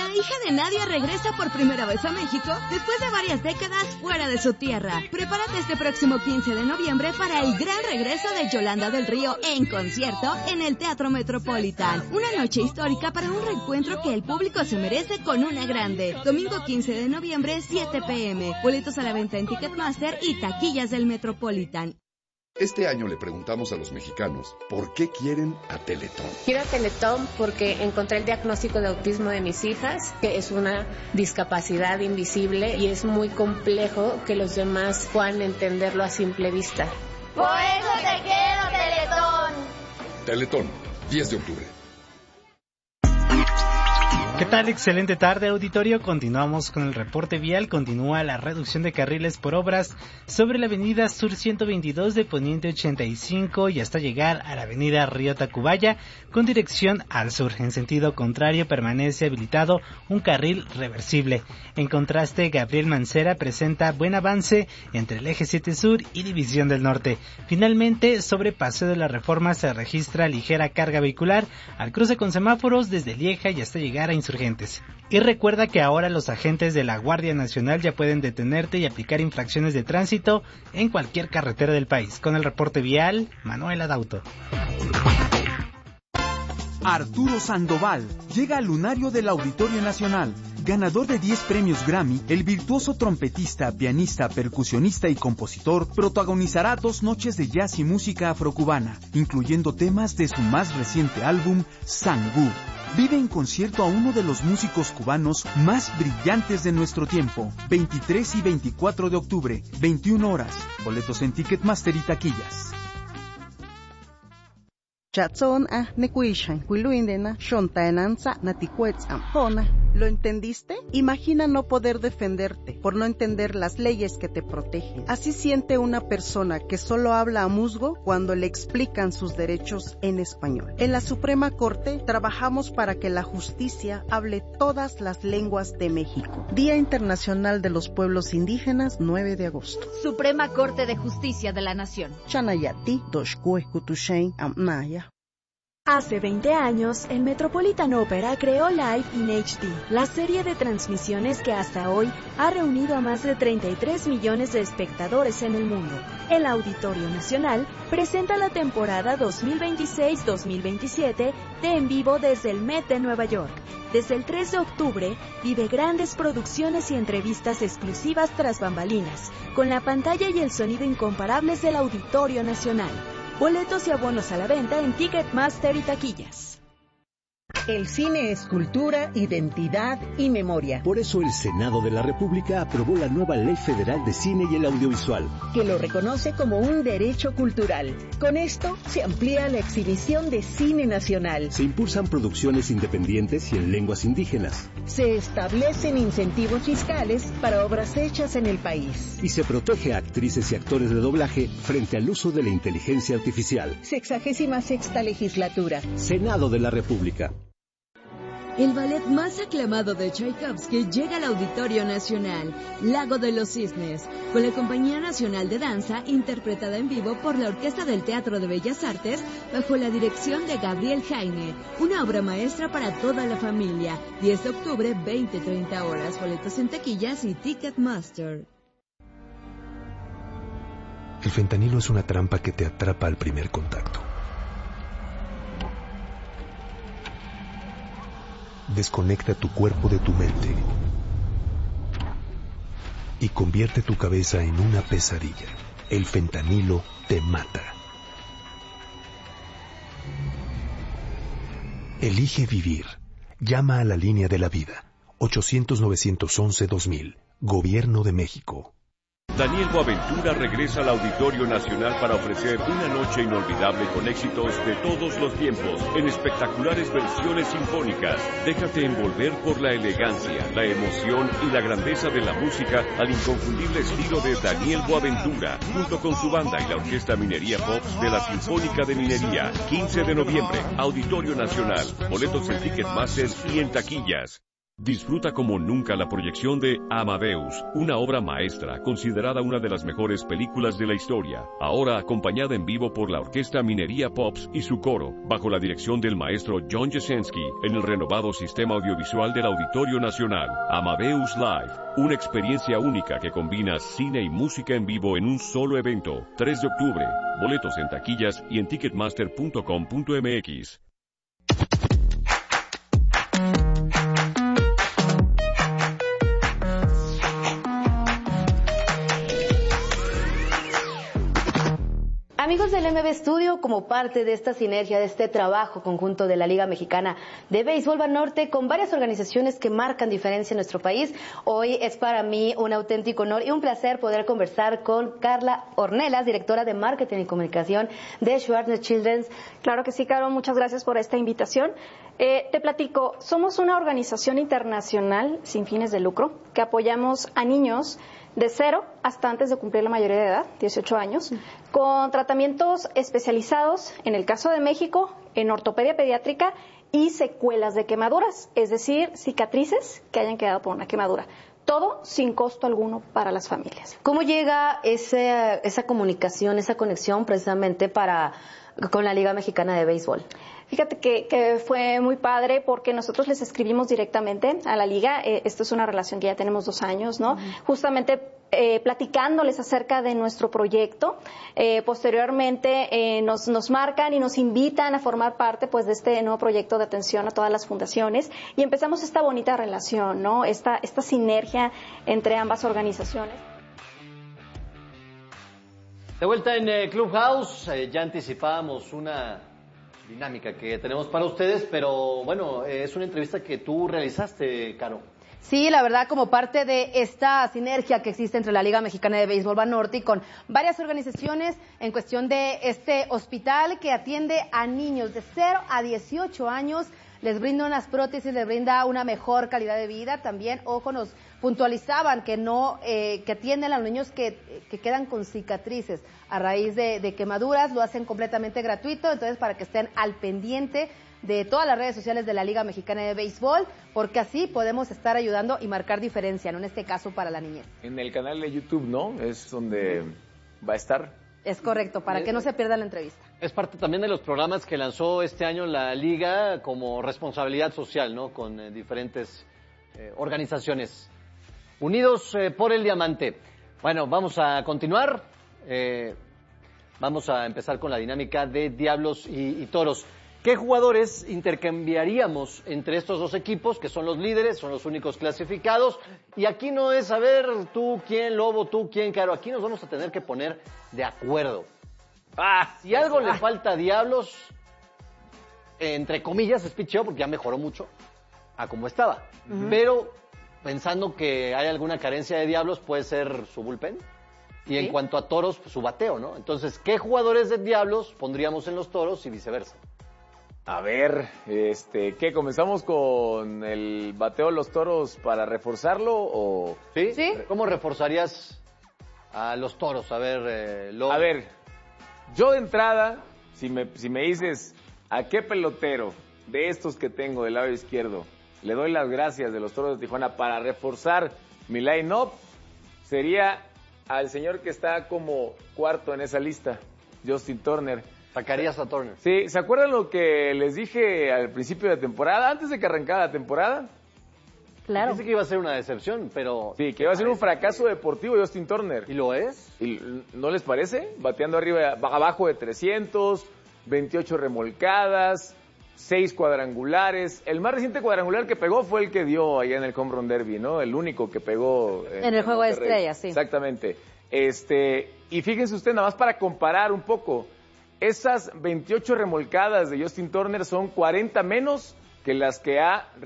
La hija de Nadia regresa por primera vez a México después de varias décadas fuera de su tierra. Prepárate este próximo 15 de noviembre para el gran regreso de Yolanda del Río en concierto en el Teatro Metropolitan. Una noche histórica para un reencuentro que el público se merece con una grande. Domingo 15 de noviembre, 7 p.m. Boletos a la venta en Ticketmaster y taquillas del Metropolitan. Este año le preguntamos a los mexicanos por qué quieren a Teletón. Quiero a Teletón porque encontré el diagnóstico de autismo de mis hijas, que es una discapacidad invisible y es muy complejo que los demás puedan entenderlo a simple vista. ¡Por eso te quiero, Teletón! Teletón, 10 de octubre. ¿Qué tal? Excelente tarde, auditorio. Continuamos con el reporte vial. Continúa la reducción de carriles por obras sobre la avenida Sur 122 de Poniente 85 y hasta llegar a la avenida Río Tacubaya con dirección al sur. En sentido contrario permanece habilitado un carril reversible. En contraste, Gabriel Mancera presenta buen avance entre el eje 7 Sur y División del Norte. Finalmente, sobre Paseo de la Reforma se registra ligera carga vehicular al cruce con semáforos desde Lieja y hasta llegar a Insurgentes. Y recuerda que ahora los agentes de la Guardia Nacional ya pueden detenerte y aplicar infracciones de tránsito en cualquier carretera del país. Con el reporte vial, Manuel Adauto. Arturo Sandoval llega al lunario del Auditorio Nacional. Ganador de 10 premios Grammy, el virtuoso trompetista, pianista, percusionista y compositor protagonizará 2 noches de jazz y música afrocubana, incluyendo temas de su más reciente álbum, Sangú. Vive en concierto a uno de los músicos cubanos más brillantes de nuestro tiempo. 23 y 24 de octubre, 21 horas. Boletos en Ticketmaster y taquillas. ¿Lo entendiste? Imagina no poder defenderte por no entender las leyes que te protegen. Así siente una persona que solo habla a musgo cuando le explican sus derechos en español. En la Suprema Corte trabajamos para que la justicia hable todas las lenguas de México. Día Internacional de los Pueblos Indígenas, 9 de agosto. Suprema Corte de Justicia de la Nación. Chanayati, Doshkuekutushain, Amnaya. Hace 20 años, el Metropolitan Opera creó Live in HD, la serie de transmisiones que hasta hoy ha reunido a más de 33 millones de espectadores en el mundo. El Auditorio Nacional presenta la temporada 2026-2027 de En Vivo desde el Met de Nueva York. Desde el 3 de octubre, vive grandes producciones y entrevistas exclusivas tras bambalinas, con la pantalla y el sonido incomparables del Auditorio Nacional. Boletos y abonos a la venta en Ticketmaster y taquillas. El cine es cultura, identidad y memoria. Por eso el Senado de la República aprobó la nueva Ley Federal de Cine y el Audiovisual, que lo reconoce como un derecho cultural. Con esto se amplía la exhibición de cine nacional. Se impulsan producciones independientes y en lenguas indígenas. Se establecen incentivos fiscales para obras hechas en el país. Y se protege a actrices y actores de doblaje frente al uso de la inteligencia artificial. 66ª legislatura. Senado de la República. El ballet más aclamado de Tchaikovsky llega al Auditorio Nacional, Lago de los Cisnes, con la Compañía Nacional de Danza, interpretada en vivo por la Orquesta del Teatro de Bellas Artes, bajo la dirección de Gabriel Jaime, una obra maestra para toda la familia. 10 de octubre, 20-30 horas, boletos en taquillas y Ticketmaster. El fentanilo es una trampa que te atrapa al primer contacto. Desconecta tu cuerpo de tu mente y convierte tu cabeza en una pesadilla. El fentanilo te mata. Elige vivir. Llama a la línea de la vida. 800-911-2000. Gobierno de México. Daniel Boaventura regresa al Auditorio Nacional para ofrecer una noche inolvidable con éxitos de todos los tiempos, en espectaculares versiones sinfónicas. Déjate envolver por la elegancia, la emoción y la grandeza de la música al inconfundible estilo de Daniel Boaventura, junto con su banda y la Orquesta Minería Pop de la Sinfónica de Minería. 15 de noviembre, Auditorio Nacional. Boletos en Ticketmaster y en taquillas. Disfruta como nunca la proyección de Amadeus, una obra maestra considerada una de las mejores películas de la historia, ahora acompañada en vivo por la Orquesta Minería Pops y su coro, bajo la dirección del maestro John Jasenski, en el renovado sistema audiovisual del Auditorio Nacional. Amadeus Live, una experiencia única que combina cine y música en vivo en un solo evento. 3 de octubre, boletos en taquillas y en ticketmaster.com.mx. Amigos del MB Studio, como parte de esta sinergia, de este trabajo conjunto de la Liga Mexicana de Béisbol Banorte con varias organizaciones que marcan diferencia en nuestro país, hoy es para mí un auténtico honor y un placer poder conversar con Carla Ornelas, directora de Marketing y Comunicación de Schwartz Children's. Claro que sí, Caro, muchas gracias por esta invitación. Te platico, somos una organización internacional sin fines de lucro que apoyamos a niños de 0 hasta antes de cumplir la mayoría de edad, 18 años, con tratamientos especializados, en el caso de México, en ortopedia pediátrica y secuelas de quemaduras, es decir, cicatrices que hayan quedado por una quemadura. Todo sin costo alguno para las familias. ¿Cómo llega esa comunicación, esa conexión precisamente con la Liga Mexicana de Béisbol? Fíjate que fue muy padre porque nosotros les escribimos directamente a la Liga. Esto es una relación que ya tenemos 2 años, ¿no? Justamente platicándoles acerca de nuestro proyecto. Posteriormente nos marcan y nos invitan a formar parte pues de este nuevo proyecto de atención a todas las fundaciones y empezamos esta bonita relación, ¿no? Esta sinergia entre ambas organizaciones. De vuelta en Clubhouse, ya anticipábamos una dinámica que tenemos para ustedes, pero bueno, es una entrevista que tú realizaste, Caro. Sí, la verdad, como parte de esta sinergia que existe entre la Liga Mexicana de Béisbol Banorte y con varias organizaciones en cuestión de este hospital que atiende a niños de 0 a 18 años, les brinda unas prótesis, les brinda una mejor calidad de vida. También, ojo, nos puntualizaban que que atienden a los niños que quedan con cicatrices a raíz de quemaduras, lo hacen completamente gratuito, entonces para que estén al pendiente de todas las redes sociales de la Liga Mexicana de Béisbol, porque así podemos estar ayudando y marcar diferencia, ¿no? En este caso para la niñez. En el canal de YouTube, ¿no? Es donde va a estar. Es correcto, para que no se pierda la entrevista. Es parte también de los programas que lanzó este año la Liga como responsabilidad social, ¿no? Con diferentes organizaciones. Unidos por el diamante. Bueno, vamos a continuar. Vamos a empezar con la dinámica de Diablos y Toros. ¿Qué jugadores intercambiaríamos entre estos dos equipos, que son los líderes, son los únicos clasificados? Y aquí no es saber tú quién, Lobo, tú quién, Caro. Aquí nos vamos a tener que poner de acuerdo. Si algo le falta a Diablos, entre comillas, es picheo, porque ya mejoró mucho a como estaba. Pero pensando que hay alguna carencia de Diablos, puede ser su bullpen. Y en cuanto a Toros, pues, su bateo, ¿no? Entonces, ¿qué jugadores de Diablos pondríamos en los Toros y viceversa? A ver, ¿qué? ¿Comenzamos con el bateo de los Toros para reforzarlo o...? ¿Sí? ¿Cómo reforzarías a los Toros? A ver, A ver, yo de entrada, si me dices a qué pelotero de estos que tengo del lado izquierdo le doy las gracias de los Toros de Tijuana para reforzar mi line-up, sería al señor que está como cuarto en esa lista, Justin Turner. ¿Sacarías a Turner? Sí, ¿se acuerdan lo que les dije al principio de temporada, antes de que arrancara la temporada? Claro. Pensé que iba a ser una decepción, pero... Sí, que iba a ser un fracaso deportivo Justin Turner. ¿Y lo es? ¿Y no les parece? Bateando abajo de 300, 28 remolcadas, 6 cuadrangulares. El más reciente cuadrangular que pegó fue el que dio allá en el Home Run Derby, ¿no? El único que pegó... en el juego de estrellas, sí. Exactamente. Y fíjense usted, nada más para comparar un poco, esas 28 remolcadas de Justin Turner son 40 menos que las que ha